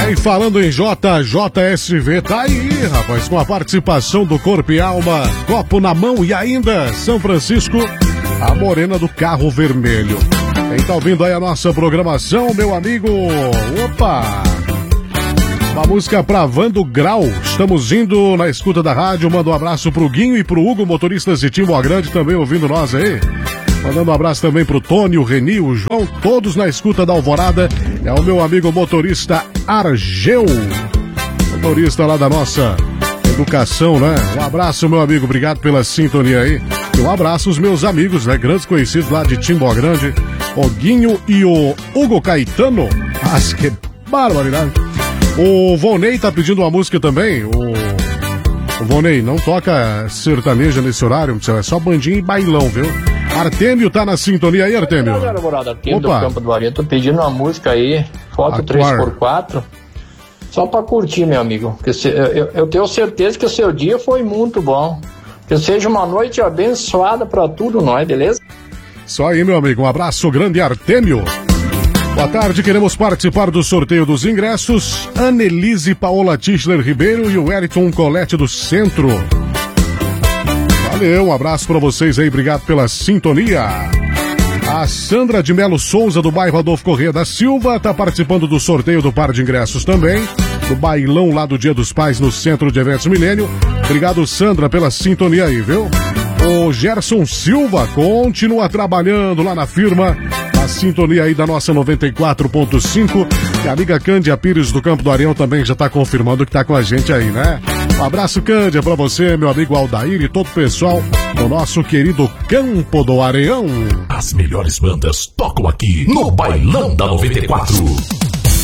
E falando em JSV, tá aí, rapaz, com a participação do Corpo e Alma, Copo na Mão e ainda São Francisco, a Morena do Carro Vermelho. Quem tá ouvindo aí a nossa programação, meu amigo? Opa! Uma música pra Vando Grau. Estamos indo na escuta da rádio. Manda um abraço pro Guinho e pro Hugo, motoristas de Timboa Grande, também ouvindo nós aí. Mandando um abraço também pro Tony, o Reni, o João, todos na escuta da Alvorada. É o meu amigo motorista Argeu, motorista lá da nossa educação, né? Um abraço, meu amigo, obrigado pela sintonia aí. E um abraço aos meus amigos, né? Grandes conhecidos lá de Timboa Grande, o Guinho e o Hugo Caetano. Mas que barbaridade. O Vonei tá pedindo uma música também. O Vonei, não toca sertaneja nesse horário, é só bandinha e bailão, viu? Artêmio tá na sintonia aí, Artêmio? Artêmio do Campo do Areia, tô pedindo uma música aí, foto 3x4, só pra curtir, meu amigo. Eu tenho certeza que o seu dia foi muito bom. Que seja uma noite abençoada pra tudo nós, beleza? Só aí, meu amigo, um abraço grande, Artêmio. Boa tarde, queremos participar do sorteio dos ingressos. Annelise Paola Tischler Ribeiro e o Wellington Colette do Centro. Valeu, um abraço pra vocês aí, obrigado pela sintonia. A Sandra de Melo Souza, do bairro Adolfo Corrêa da Silva, tá participando do sorteio do par de ingressos também, do bailão lá do Dia dos Pais no Centro de Eventos Milênio. Obrigado, Sandra, pela sintonia aí, viu? O Gerson Silva continua trabalhando lá na firma, a sintonia aí da nossa 94.5. E a amiga Cândia Pires do Campo do Areião também já tá confirmando que tá com a gente aí, né? Um abraço, Cândia, pra você, meu amigo Aldair e todo o pessoal do nosso querido Campo do Areião. As melhores bandas tocam aqui no Bailão da 94.